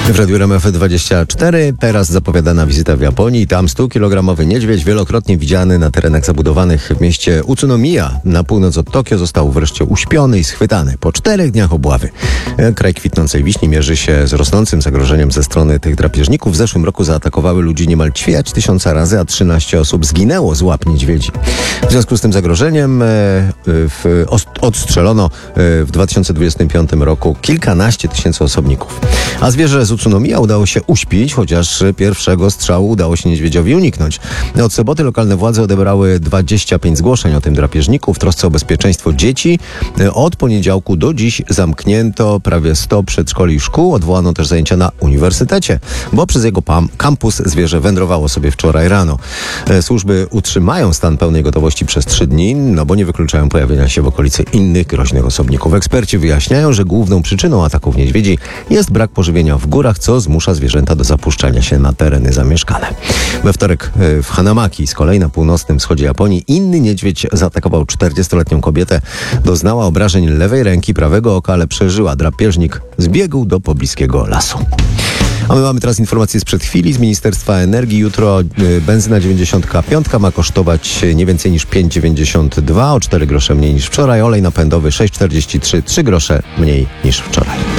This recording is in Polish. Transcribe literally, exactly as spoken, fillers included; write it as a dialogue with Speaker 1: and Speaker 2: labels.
Speaker 1: W Radiu R M F dwadzieścia cztery teraz zapowiadana wizyta w Japonii. Tam stukilogramowy niedźwiedź, wielokrotnie widziany na terenach zabudowanych w mieście Utsunomiya na północ od Tokio, został wreszcie uśpiony i schwytany po czterech dniach obławy. Kraj kwitnącej wiśni mierzy się z rosnącym zagrożeniem ze strony tych drapieżników. W zeszłym roku zaatakowały ludzi niemal ćwierć tysiąca razy, a trzynaście osób zginęło z łap niedźwiedzi. W związku z tym zagrożeniem w, odstrzelono w dwa tysiące dwudziestym piątym roku kilkanaście tysięcy osobników. A zwierzę z Utsunomiya udało się uśpić, chociaż pierwszego strzału udało się niedźwiedziowi uniknąć. Od soboty lokalne władze odebrały dwadzieścia pięć zgłoszeń o tym drapieżniku w trosce o bezpieczeństwo dzieci. Od poniedziałku do dziś zamknięto prawie sto przedszkoli i szkół. Odwołano też zajęcia na uniwersytecie, bo przez jego pam- kampus zwierzę wędrowało sobie wczoraj rano. Służby utrzymają stan pełnej gotowości przez trzy dni, no bo nie wykluczają pojawienia się w okolicy innych groźnych osobników. Eksperci wyjaśniają, że główną przyczyną ataków niedźwiedzi jest brak pożywienia w górach, co zmusza zwierzęta do zapuszczania się na tereny zamieszkane. We wtorek w Hanamaki, z kolei na północnym wschodzie Japonii, inny niedźwiedź zaatakował czterdziestoletnią kobietę. Doznała obrażeń lewej ręki, prawego oka, ale przeżyła. Drapieżnik zbiegł do pobliskiego lasu. A my mamy teraz informację sprzed chwili z Ministerstwa Energii. Jutro y, benzyna dziewięćdziesiąt pięć ma kosztować nie więcej niż pięć dziewięćdziesiąt dwa, o cztery grosze mniej niż wczoraj. Olej napędowy sześć czterdzieści trzy, trzy grosze mniej niż wczoraj.